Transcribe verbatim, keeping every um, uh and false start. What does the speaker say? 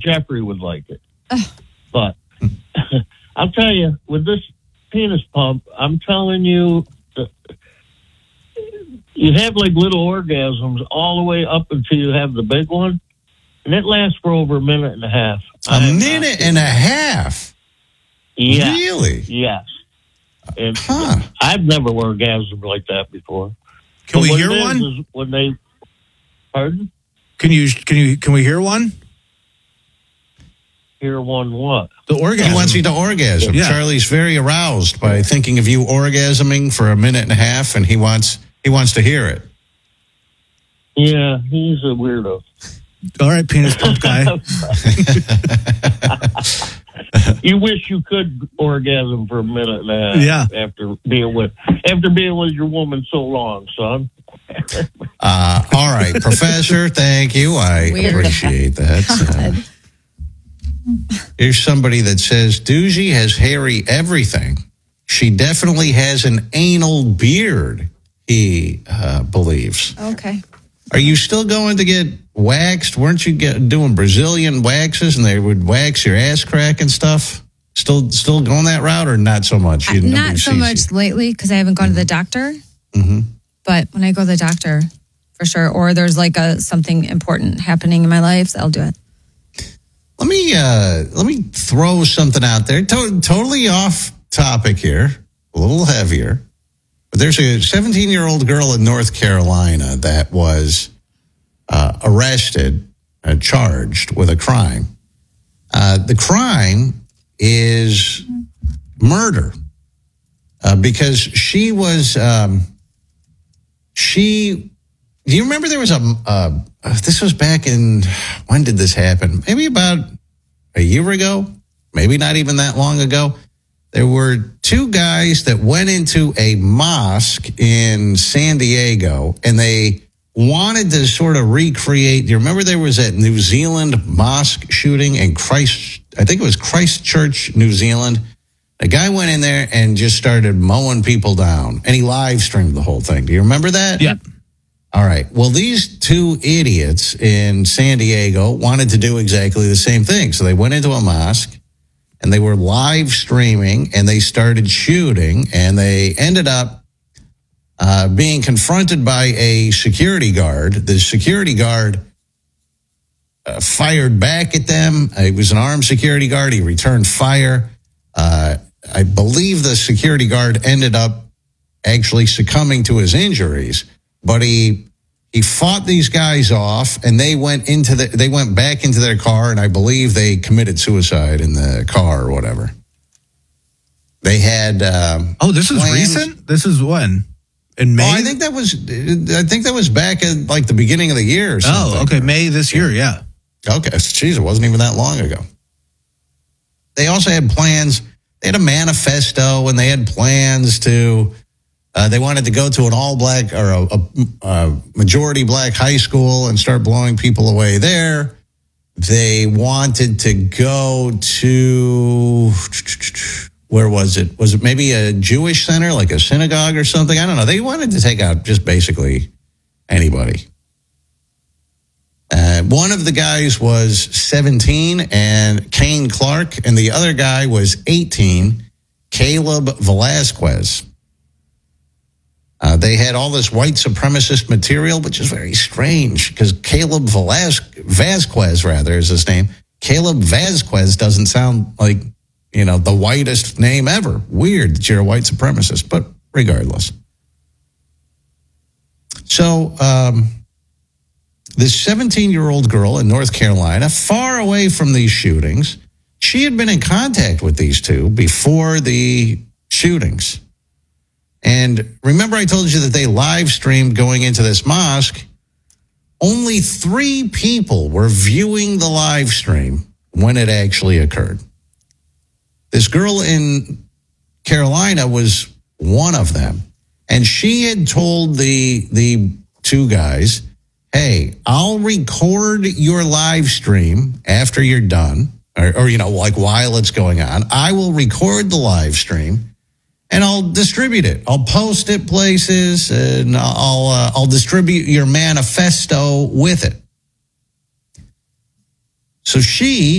Jeffrey would like it. But I'll tell you, with this penis pump, I'm telling you, you have like little orgasms all the way up until you have the big one, and it lasts for over a minute and a half. A minute and a half? Yeah. Really? Yes. And huh. I've never orgasmed like that before. Can but we hear one? Is when they, pardon? Can you? Can you? Can we hear one? Hear one what? The orgasm. He wants you to orgasm. Yeah. Charlie's very aroused by thinking of you orgasming for a minute and a half, and he wants he wants to hear it. Yeah, he's a weirdo. All right, penis pump guy. You wish you could orgasm for a minute and a half. Yeah. After being with after being with your woman so long, son. uh, all right, Professor. Thank you. I Weird. appreciate that. Uh, here's somebody that says Doogie has hairy everything. She definitely has an anal beard. He uh, believes. Okay. Are you still going to get waxed? Weren't you get, doing Brazilian waxes and they would wax your ass crack and stuff? Still still going that route or not so much? You, Not so much you. lately because I haven't gone mm-hmm. to the doctor. Mm-hmm. But when I go to the doctor, for sure, or there's like a something important happening in my life, I'll do it. Let me uh, let me throw something out there. To- totally off topic here, a little heavier. But there's a seventeen-year-old girl in North Carolina that was uh, arrested and charged with a crime. Uh, the crime is murder uh, because she was, um, she, do you remember there was a, uh, this was back in, when did this happen? Maybe about a year ago, maybe not even that long ago. There were two guys that went into a mosque in San Diego, and they wanted to sort of recreate. Do you remember there was that New Zealand mosque shooting in Christ? I think it was Christchurch, New Zealand. A guy went in there and just started mowing people down, and he live streamed the whole thing. Do you remember that? Yep. All right. Well, these two idiots in San Diego wanted to do exactly the same thing. So they went into a mosque. And they were live streaming, and they started shooting, and they ended up uh, being confronted by a security guard. The security guard uh, fired back at them. He was an armed security guard. He returned fire. Uh, I believe the security guard ended up actually succumbing to his injuries, but he he fought these guys off, and they went into the they went back into their car, and I believe they committed suicide in the car or whatever. They had um, oh, this is plans. recent. This is when in May. Oh, I think that was I think that was back at like the beginning of the year. Or something. Oh, okay, May this year. Yeah. Okay, geez, it wasn't even that long ago. They also had plans. They had a manifesto, and they had plans to. Uh, they wanted to go to an all-black or a, a, a majority-black high school and start blowing people away there. They wanted to go to, where was it? Was it maybe a Jewish center, like a synagogue or something? I don't know. They wanted to take out just basically anybody. Uh, one of the guys was seventeen, and Kane Clark, and the other guy was eighteen, Caleb Velasquez. Uh, they had all this white supremacist material, which is very strange because Caleb Velas- Vasquez, rather, is his name. Caleb Vasquez doesn't sound like, you know, the whitest name ever. Weird that you're a white supremacist, but regardless. So, um, this seventeen-year-old girl in North Carolina, far away from these shootings, she had been in contact with these two before the shootings. And remember I told you that they live streamed going into this mosque? Only three people were viewing the live stream when it actually occurred. This girl in Carolina was one of them. And she had told the the two guys, hey, I'll record your live stream after you're done. Or, or, you know, like while it's going on. I will record the live stream. And I'll distribute it. I'll post it places, and I'll uh, I'll distribute your manifesto with it. So she